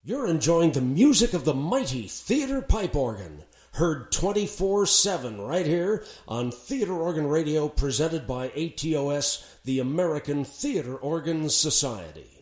You're enjoying the music of the mighty theater pipe organ, heard 24/7 right here on Theater Organ Radio, presented by ATOS, the American Theater Organ Society.